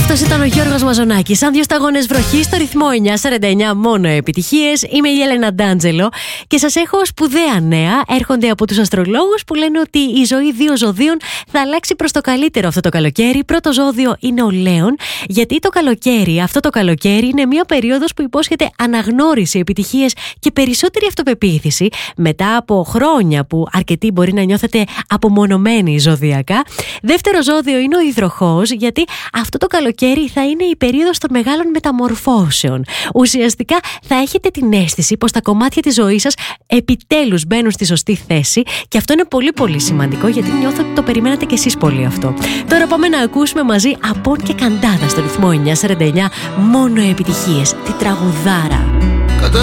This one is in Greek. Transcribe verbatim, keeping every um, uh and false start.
Αυτός ήταν ο Γιώργος Μαζονάκης. Σαν δύο σταγόνες βροχής στο ρυθμό εννιά σαράντα εννιά, μόνο επιτυχίες. Είμαι η Έλενα Ντάντζελο και σας έχω σπουδαία νέα. Έρχονται από τους αστρολόγους που λένε ότι η ζωή δύο ζωδίων θα αλλάξει προς το καλύτερο αυτό το καλοκαίρι. Πρώτο ζώδιο είναι ο Λέων, γιατί το καλοκαίρι, αυτό το καλοκαίρι είναι μια περίοδος που υπόσχεται αναγνώριση, επιτυχίες και περισσότερη αυτοπεποίθηση μετά από χρόνια που αρκετοί μπορεί να νιώθετε απομονωμένοι ζωδιακά. Δεύτερο ζώδιο είναι ο Υδροχόος, γιατί αυτό το καλοκαίρι θα είναι η περίοδος των μεγάλων μεταμορφώσεων. Ουσιαστικά θα έχετε την αίσθηση πως τα κομμάτια της ζωής σας επιτέλους μπαίνουν στη σωστή θέση και αυτό είναι πολύ πολύ σημαντικό, γιατί νιώθω ότι το περιμένατε κι εσείς πολύ αυτό. Τώρα πάμε να ακούσουμε μαζί Απόν και Καντάδα στο ρυθμό εννιά σαράντα εννιά, μόνο επιτυχίες, τη τραγουδάρα.